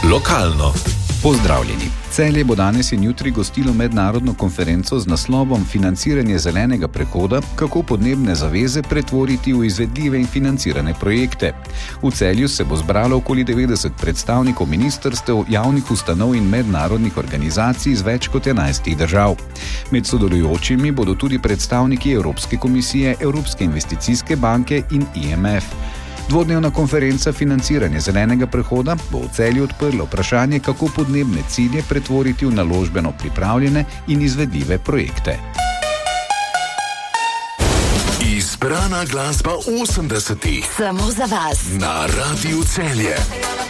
Lokalno. Pozdravljeni. Celje bo danes in jutri gostilo mednarodno konferenco z naslovom Financiranje zelenega prehoda, kako podnebne zaveze pretvoriti v izvedljive in financirane projekte. V Celju se bo zbralo okoli 90 predstavnikov ministrstev, javnih ustanov in mednarodnih organizacij iz več kot 11 držav. Med sodelujočimi bodo tudi predstavniki Evropske komisije, Evropske investicijske banke in IMF. Dvodnevna konferenca Financiranje zelenega prehoda bo v Celju odprla vprašanje, kako podnebne cilje pretvoriti v naložbeno pripravljene in izvedljive projekte. Izbrana glasba 80-ih. Samo za vas. Na Radiu Celje.